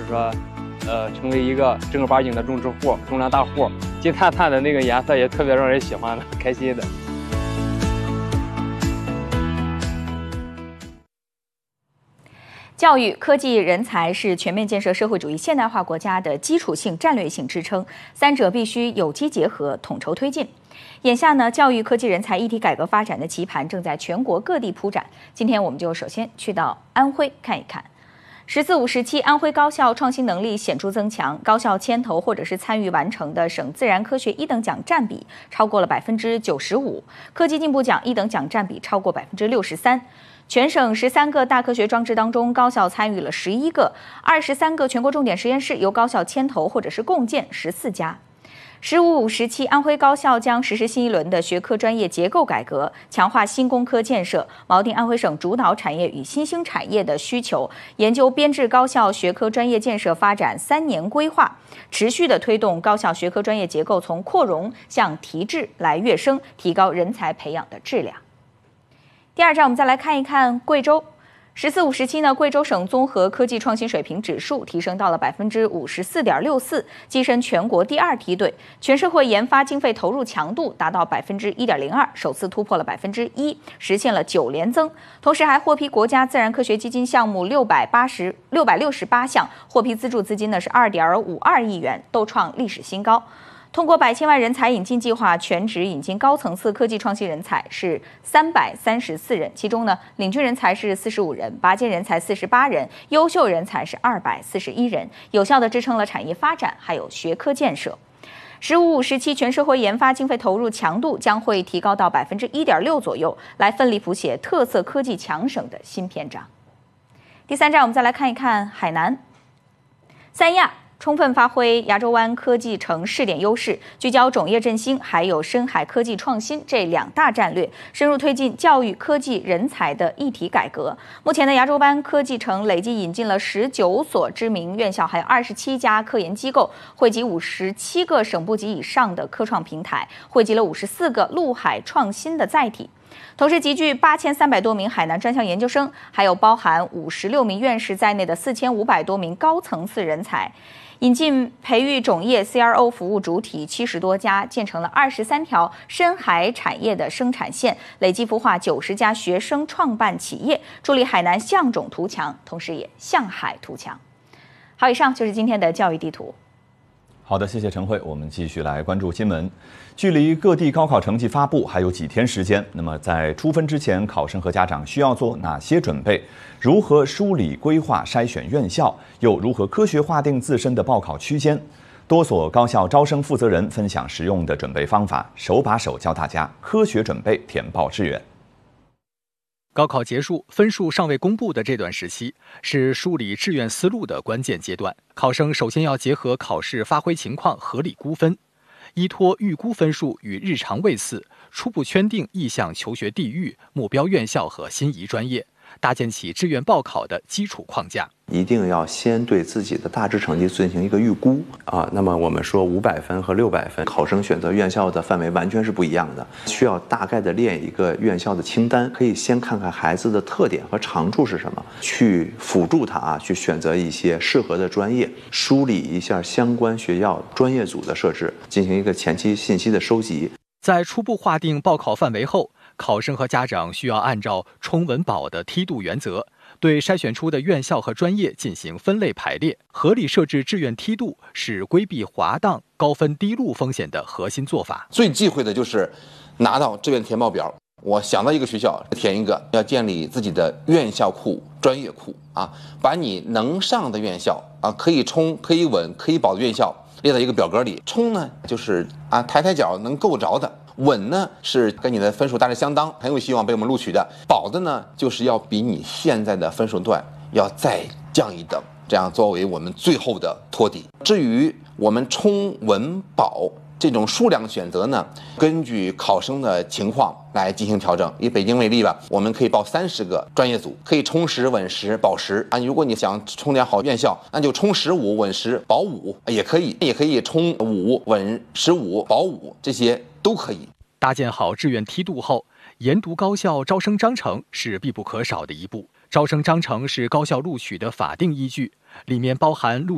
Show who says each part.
Speaker 1: 说，成为一个正儿八经的种植户、种粮大户，金灿灿的那个颜色也特别让人喜欢的，开心的。
Speaker 2: 教育、科技、人才是全面建设社会主义现代化国家的基础性、战略性支撑，三者必须有机结合，统筹推进。眼下呢，教育、科技、人才一体改革发展的棋盘正在全国各地铺展。今天我们就首先去到安徽看一看。“十四五”时期，安徽高校创新能力显著增强，高校牵头或者是参与完成的省自然科学一等奖占比超过了95%，科技进步奖一等奖占比超过63%。全省13个大科学装置当中，高校参与了11个，23个全国重点实验室由高校牵头或者是共建14家。“15/5”时期，安徽高校将实施新一轮的学科专业结构改革，强化新工科建设，锚定安徽省主导产业与新兴产业的需求，研究编制高校学科专业建设发展3年规划，持续的推动高校学科专业结构从扩容向提质来跃升，提高人才培养的质量。第二站，我们再来看一看贵州。“十四五”时期呢，贵州省综合科技创新水平指数提升到了54.64%，跻身全国第2梯队。全社会研发经费投入强度达到1.02%，首次突破了1%，实现了9连增。同时还获批国家自然科学基金项目668项，获批资助资金呢是2.52亿元，都创历史新高。通过100千万人才引进计划，全职引进高层次科技创新人才是334人，其中呢，领军人才是45人，拔尖人才48人，优秀人才是241人，有效地支撑了产业发展，还有学科建设。“15/5”时期，全社会研发经费投入强度将会提高到1.6%左右，来奋力谱写特色科技强省的新篇章。第三站，我们再来看一看海南。三亚充分发挥亚洲湾科技城试点优势，聚焦种业振兴还有深海科技创新这2大战略，深入推进教育、科技、人才的一体改革。目前的亚洲湾科技城累计引进了19所知名院校，还有27家科研机构，汇集57个省部级以上的科创平台，汇集了54个陆海创新的载体。同时集聚8300多名海南专项研究生，还有包含56名院士在内的4500多名高层次人才。引进培育种业 CRO 服务主体70多家，建成了23条深海产业的生产线，累计孵化90家学生创办企业，助力海南向种图强，同时也向海图强。好，以上就是今天的教育地图。
Speaker 3: 好的，谢谢陈慧。我们继续来关注新闻。距离各地高考成绩发布还有几天时间，那么在出分之前，考生和家长需要做哪些准备？如何梳理规划筛选院校？又如何科学划定自身的报考区间？多所高校招生负责人分享实用的准备方法，手把手教大家科学准备填报志愿。
Speaker 4: 高考结束，分数尚未公布的这段时期，是梳理志愿思路的关键阶段。考生首先要结合考试发挥情况合理估分，依托预估分数与日常位次，初步圈定意向求学地域、目标院校和心仪专业，搭建起志愿报考的基础框架。
Speaker 5: 一定要先对自己的大致成绩进行一个预估啊。那么我们说500分和600分，考生选择院校的范围完全是不一样的，需要大概的列一个院校的清单，可以先看看孩子的特点和长处是什么，去辅助他去选择一些适合的专业，梳理一下相关学校专业组的设置，进行一个前期信息的收集。
Speaker 4: 在初步划定报考范围后，考生和家长需要按照冲稳保的梯度原则，对筛选出的院校和专业进行分类排列，合理设置志愿梯度，是规避滑档、高分低录风险的核心做法。
Speaker 6: 最忌讳的就是拿到志愿填报表，我想到一个学校填一个，要建立自己的院校库、专业库啊，把你能上的院校啊，可以冲、可以稳、可以保的院校列到一个表格里。冲呢，就是抬抬脚能够着的。稳呢是跟你的分数大致相当，很有希望被我们录取的。保的呢就是要比你现在的分数段要再降一等，这样作为我们最后的托底。至于我们冲稳保这种数量选择呢，根据考生的情况来进行调整。以北京为例吧，我们可以报30个专业组，可以冲10、稳10、保10啊。如果你想冲点好院校，那就冲15、稳10、保5也可以，也可以冲5、稳15、保5，这些都可以。
Speaker 4: 搭建好志愿梯度后，研读高校招生章程是必不可少的一步。招生章程是高校录取的法定依据，里面包含录